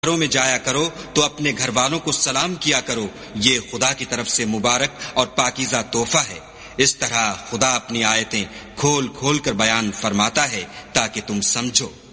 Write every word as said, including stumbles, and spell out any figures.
घरों में जाया करो तो अपने घर वालों को सलाम किया करो। ये खुदा की तरफ से मुबारक और पाकीज़ा तोहफा है। इस तरह खुदा अपनी आयतें खोल खोल कर बयान फरमाता है ताकि तुम समझो।